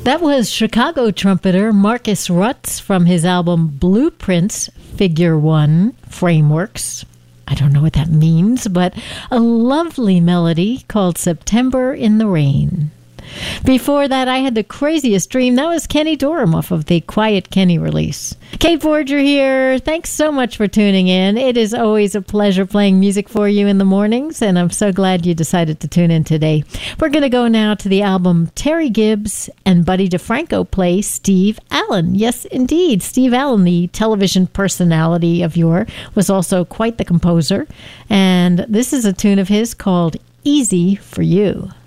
That was Chicago trumpeter Marcus Rutz from his album Blueprints, Figure 1, Frameworks. I don't know what that means, but a lovely melody called September in the Rain. Before that, I had the craziest dream. That was Kenny Dorham off of the Quiet Kenny release. Kate Forger here. Thanks so much for tuning in. It is always a pleasure playing music for you in the mornings, and I'm so glad you decided to tune in today. We're going to go now to the album Terry Gibbs and Buddy DeFranco play Steve Allen. Yes, indeed. Steve Allen, the television personality of yore, was also quite the composer. And this is a tune of his called Easy for You.